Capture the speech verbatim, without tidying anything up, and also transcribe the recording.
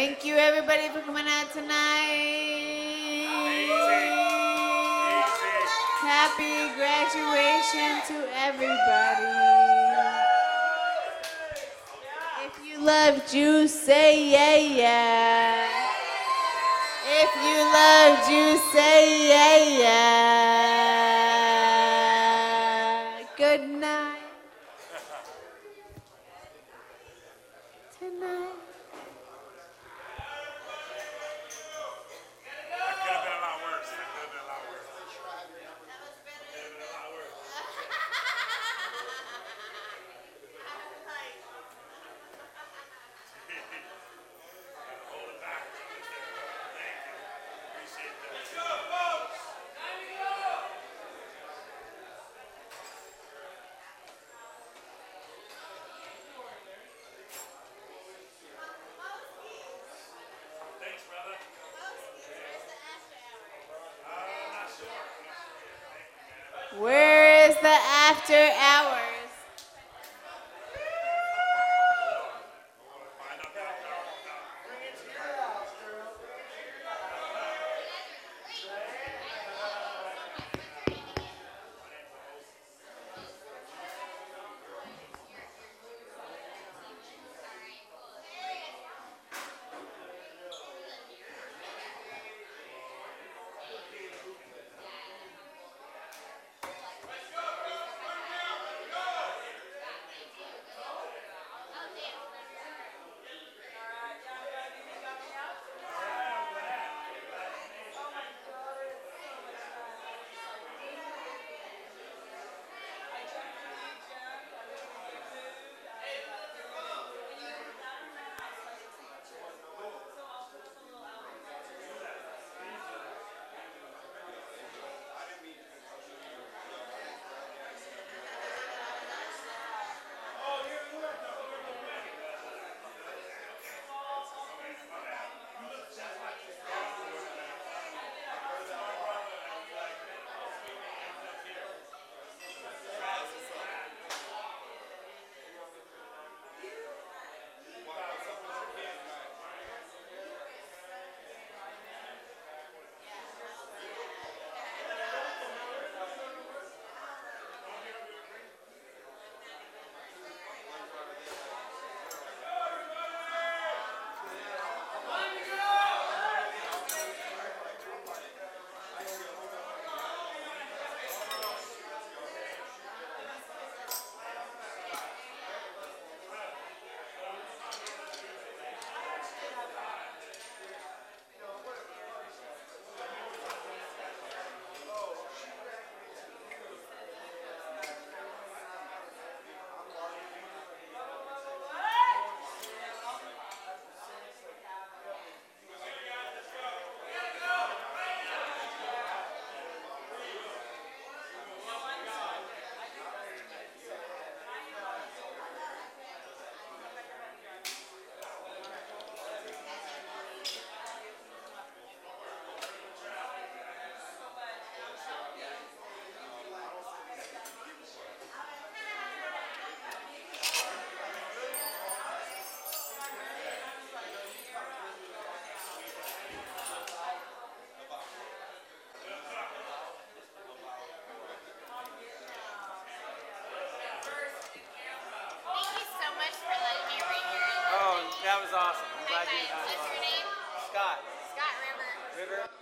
Thank you, everybody, for coming out tonight. Easy. Easy. Happy graduation to everybody. If you love juice, say yeah, yeah. If you love juice, say yeah, yeah. Good night. Tonight. That could have been a lot worse. That could have been a lot worse. That was better. Could have been a lot worse. Gotta hold it back. Thank you. Appreciate that. Let's go, folks. Time to go. Thanks, brother. Where is the after hours? That was awesome. I'm glad you had What's fun. your name? Scott. Scott River. River.